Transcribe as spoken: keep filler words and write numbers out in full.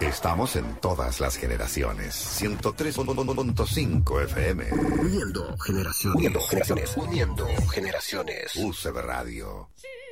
Estamos en todas las generaciones. ciento tres punto cinco F M. Uniendo generaciones. Uniendo generaciones. Uniendo generaciones. U C B Radio.